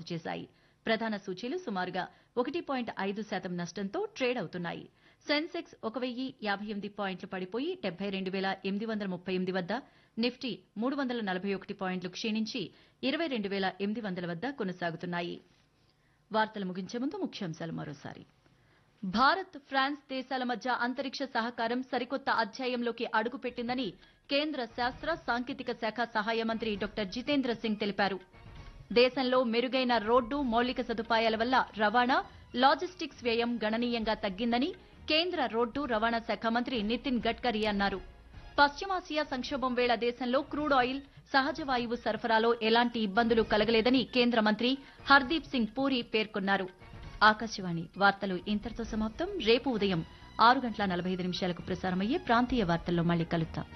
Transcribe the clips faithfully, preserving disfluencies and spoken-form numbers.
నమోదు చేశాయి. ప్రధాన సూచీలు సుమారుగా ఒకటి పాయింట్ ఐదు శాతం నష్టంతో ట్రేడ్ అవుతున్నాయి. సెన్సెక్స్ ఒక వెయ్యి యాభై ఎనిమిది పాయింట్లు పడిపోయి డెబ్బై రెండు వేల ఎనిమిది వందల ముప్పై ఎనిమిది వద్ద, నిఫ్టీ మూడు వందల నలభై ఒకటి పాయింట్లు క్షీణించి ఇరవై రెండు వేల ఎనిమిది వందల వద్ద కొనసాగుతున్నాయి. వార్తలు ముగించే ముందు ముఖ్యాంశాలు మరోసారి. భారత్, ఫ్రాన్స్ దేశాల మధ్య అంతరిక్ష సహకారం సరికొత్త అధ్యాయంలోకి అడుగుపెట్టిందని కేంద్ర శాస్త్ర సాంకేతిక శాఖ సహాయ మంత్రి డాక్టర్ జితేంద్ర సింగ్ తెలిపారు. దేశంలో మెరుగైన రోడ్డు మౌలిక సదుపాయాల వల్ల రవాణా, లాజిస్టిక్స్ వ్యయం గణనీయంగా తగ్గిందని కేంద్ర రోడ్డు రవాణా శాఖ మంత్రి నితిన్ గడ్కరీ అన్నారు. పశ్చిమాసియా సంక్షోభం వేళ దేశంలో క్రూడ్ ఆయిల్, సహజ వాయువు సరఫరాలో ఎలాంటి ఇబ్బందులు కలగలేదని కేంద్ర మంత్రి హర్దీప్ సింగ్ పూరి పేర్కొన్నారు. ఆకాశవాణి వార్తలు ఇంతటితో సమాప్తం. రేపు ఉదయం ఆరు గంటల నలభై ఐదు నిమిషాలకు ప్రసారమయ్యే ప్రాంతీయ వార్తల్లో మళ్లీ కలుద్దాం.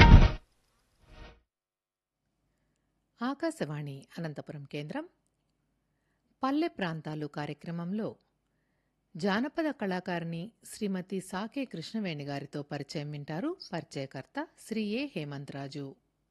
ఆకాశవాణి అనంతపురం కేంద్రం పల్లె ప్రాంతాలు కార్యక్రమంలో జానపద కళాకారిణి శ్రీమతి సాకే కృష్ణవేణి గారితో పరిచయం వింటారు. పరిచయకర్త శ్రీ ఏ హేమంతరాజు.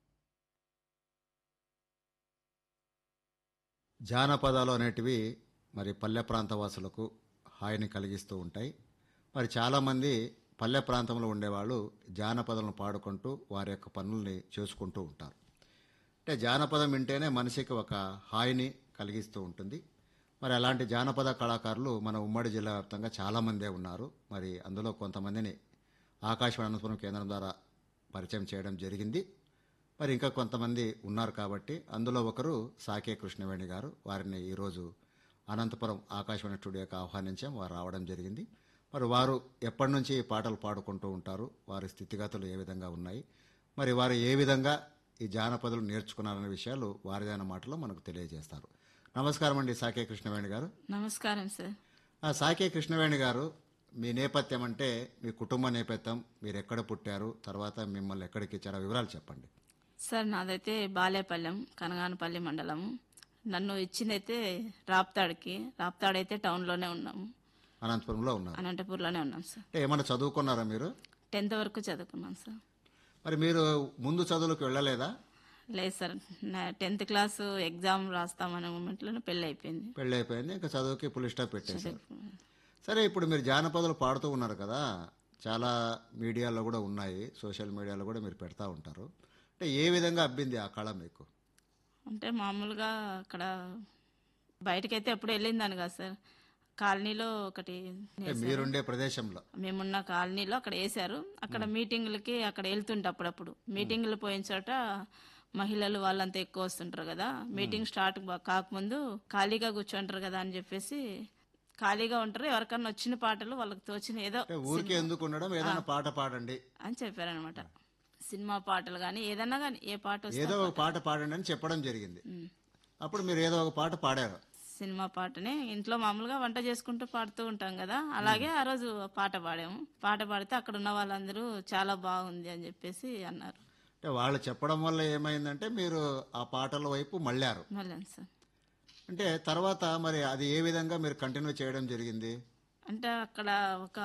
జానపదాలు అనేటివి మరి పల్లె ప్రాంతవాసులకు హాయిని కలిగిస్తూ ఉంటాయి. మరి చాలామంది పల్లె ప్రాంతంలో ఉండేవాళ్ళు జానపదాలను పాడుకుంటూ వారి యొక్క పనుల్ని చేసుకుంటూ ఉంటారు. అంటే జానపదం వింటేనే మనిషికి ఒక హాయిని కలిగిస్తూ ఉంటుంది. మరి అలాంటి జానపద కళాకారులు మన ఉమ్మడి జిల్లా వ్యాప్తంగా చాలామందే ఉన్నారు. మరి అందులో కొంతమందిని ఆకాశవాణి అనంతపురం కేంద్రం ద్వారా పరిచయం చేయడం జరిగింది. మరి ఇంకా కొంతమంది ఉన్నారు కాబట్టి అందులో ఒకరు సాకే కృష్ణవేణి గారు. వారిని ఈరోజు అనంతపురం ఆకాశవాణి స్టూడియోకి ఆహ్వానించాం. వారు రావడం జరిగింది. మరి వారు ఎప్పటి నుంచి పాటలు పాడుకుంటూ ఉంటారు, వారి స్థితిగతులు ఏ విధంగా ఉన్నాయి, మరి వారు ఏ విధంగా ఈ జానపదాలు నేర్చుకున్నారనే విషయాలు వారిదైన మాటలో మనకు తెలియజేస్తారు. నమస్కారం అండి సాకే కృష్ణవేణి గారు. నమస్కారం సార్. సాకే కృష్ణవేణి గారు, మీ నేపథ్యం అంటే మీ కుటుంబ నేపథ్యం, మీరు ఎక్కడ పుట్టారు, తర్వాత మిమ్మల్ని ఎక్కడికి ఇచ్చారో వివరాలు చెప్పండి. సార్ నాదైతే బాలేపల్లెం, కనగానపల్లి మండలం. నన్ను ఇచ్చిందైతే రాప్తాడుకి. రాప్తాడైతే టౌన్లోనే ఉన్నాము. అనంతపురంలో ఉన్నారు. అనంతపూర్లోనే ఉన్నాం సార్. అంటే ఏమన్నా చదువుకున్నారా మీరు? టెన్త్ వరకు చదువుకున్నాం సార్. మరి మీరు ముందు చదువులకు వెళ్ళలేదా? లేదు సార్, నా టెన్త్ క్లాసు ఎగ్జామ్ రాస్తామనే మూమెంట్లోనే పెళ్ళి అయిపోయింది. పెళ్ళి అయిపోయింది, ఇంకా చదువుకి ఫుల్ స్టాప్ పెట్టేశారు. సరే, ఇప్పుడు మీరు జానపదాలు పాడుతూ ఉన్నారు కదా, చాలా మీడియాలో కూడా ఉన్నాయి, సోషల్ మీడియాలో కూడా మీరు పెడతా ఉంటారు. అంటే ఏ విధంగా అబ్బింది ఆ కళ మీకు? అంటే మామూలుగా అక్కడ బయటకైతే ఎప్పుడు వెళ్ళిందని కదా సార్, కాలనీలో ఒకటి మీరుండే ప్రదేశంలో మేమున్న కాలనీలో అక్కడ వేశారు. అక్కడ మీటింగులకి అక్కడ వెళ్తుంటే అప్పుడప్పుడు మీటింగులు పోయిన చోట మహిళలు వాళ్ళంతా ఎక్కువ వస్తుంటారు కదా, మీటింగ్ స్టార్ట్ కాకముందు ఖాళీగా కూర్చుంటారు కదా అని చెప్పేసి ఖాళీగా ఉంటారు, ఎవరికన్నా వచ్చిన పాటలు వాళ్ళకి తోచిన ఏదో ఊరికే ఎందుకు ఉండడం, ఏదైనా పాట పాడండి అని చెప్పారనమాట. సినిమా పాటలు కానీ ఏదన్నా కానీ ఏ పాట ఏదో ఒక పాట పాడండి అని చెప్పడం జరిగింది. అప్పుడు మీరు ఏదో ఒక పాట పాడారు. సినిమా పాటనే ఇంట్లో మామూలుగా వంట చేసుకుంటూ పాడుతూ ఉంటాం కదా, అలాగే ఆ రోజు పాట పాడాము. పాట పాడితే అక్కడ ఉన్న వాళ్ళందరూ చాలా బాగుంది అని చెప్పేసి అన్నారు. అంటే వాళ్ళు చెప్పడం వల్ల ఏమైందంటే మీరు ఆ పాటల వైపు మళ్ళారు. మళ్ళీ సార్, అంటే తర్వాత మరి అది ఏ విధంగా మీరు కంటిన్యూ చేయడం జరిగింది? అంటే అక్కడ ఒక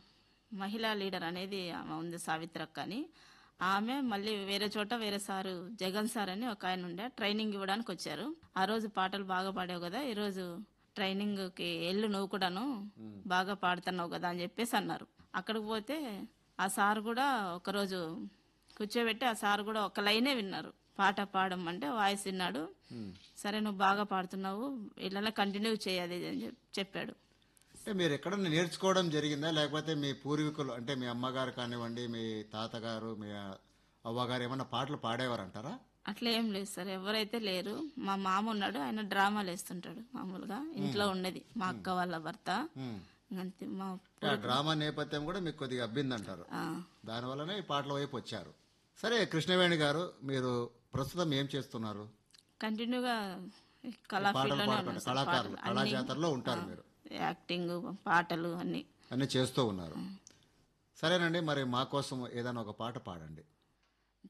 మహిళా లీడర్ అనేది ఆమె ఉంది, సావిత్రక్క అని. ఆమె మళ్ళీ వేరే చోట వేరే సారు జగన్ సార్ అని ఒక ఆయన ఉండే, ట్రైనింగ్ ఇవ్వడానికి వచ్చారు. ఆ రోజు పాటలు బాగా పాడావు కదా, ఈరోజు ట్రైనింగ్కి ఎల్లు నువ్వు కూడాను బాగా పాడుతున్నావు కదా అని చెప్పేసి అన్నారు. అక్కడికి పోతే ఆ సార్ కూడా ఒకరోజు కూర్చోబెట్టి ఆ సార్ కూడా ఒక లైనే విన్నారు, పాట పాడమంటే వాయిస్ విన్నాడు. సరే నువ్వు బాగా పాడుతున్నావు, ఇట్లా కంటిన్యూ చేయాలి అని చెప్పాడు. అంటే మీరు ఎక్కడన్నా నేర్చుకోవడం జరిగిందా, లేకపోతే మీ పూర్వీకులు అంటే మీ అమ్మగారు కానివ్వండి, మీ తాతగారు, మీ అవ్వగారు ఏమన్నా పాటలు పాడేవారు అంటారా? అట్లా ఏం లేదు సార్, ఎవరైతే లేరు. మా మామ ఉన్నాడు, ఆయన డ్రామాలు వేస్తుంటాడు మామూలుగా, ఇంట్లో ఉన్నది మా అక్క వాళ్ళ భర్త. అంతే. మా డ్రామా నేపథ్యం కూడా మీకు కొద్దిగా అబ్బిందంటారు, దానివల్లనే ఈ పాటల వైపు వచ్చారు. సరే కృష్ణవేణి గారు, మీరు ప్రస్తుతం ఏం చేస్తున్నారు? కంటిన్యూగా కళా కళాకారులు కళాజాతరలో ఉంటారు మీరు, యాక్టింగ్, పాటలు అన్ని అన్ని చేస్తూ ఉన్నారు. సరేనండి, మరి మా కోసం ఏదైనా ఒక పాట పాడండి.